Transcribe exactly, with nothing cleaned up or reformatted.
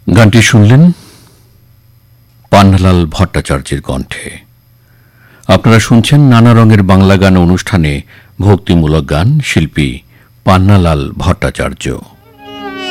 গানটি শুনলেন পান্নালাল ভট্টাচার্যের কণ্ঠে। আপনারা শুনছেন নানা রঙের বাংলা গান অনুষ্ঠানে ভক্তিমূলক গান, শিল্পী পান্নালাল ভট্টাচার্য।